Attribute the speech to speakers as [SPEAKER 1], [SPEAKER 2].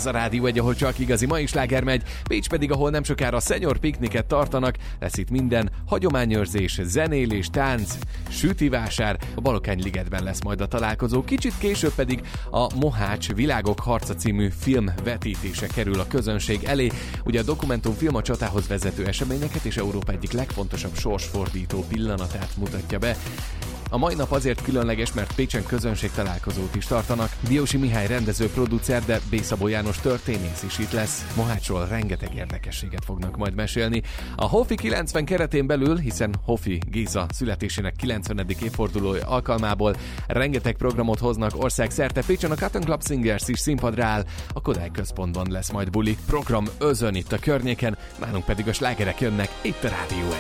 [SPEAKER 1] Ez a Rádió 1, ahol csak igazi mai sláger megy, Pécs pedig, ahol nem sokára senior pikniket tartanak, lesz itt minden, hagyományőrzés, zenélés, tánc, sütivásár, a Balokány-ligetben lesz majd a találkozó, kicsit később pedig a Mohács Világok harca című film vetítése kerül a közönség elé. Ugye a dokumentumfilm a csatához vezető eseményeket és Európa egyik legfontosabb sorsfordító pillanatát mutatja be. A mai nap azért különleges, mert Pécsen közönség találkozót is tartanak. Diósi Mihály rendező, producer, de B. Szabó János történész is itt lesz. Mohácsról rengeteg érdekességet fognak majd mesélni. A Hofi 90 keretén belül, hiszen Hofi Géza születésének 90. évfordulója alkalmából rengeteg programot hoznak országszerte. Pécsen a Cotton Club Singers is színpadra áll, a Kodály Központban lesz majd buli. Program özön itt a környéken, nálunk pedig a slágerek jönnek itt a Rádió 1.